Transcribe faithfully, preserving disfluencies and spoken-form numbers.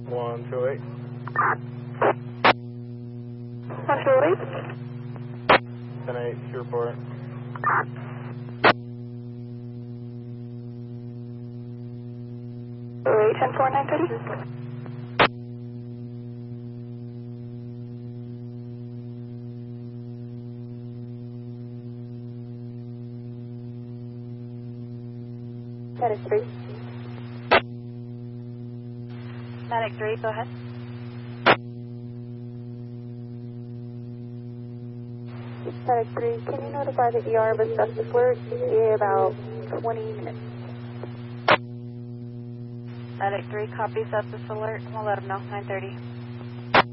one two eight. one two eight. ten eight, two report. eight ten four nine thirty. Medic three. Medic three, go ahead. Medic three, can you notify the E R of a sepsis alert? E T A about twenty minutes. Medic three, copy sepsis alert. We'll let them know, nine thirty.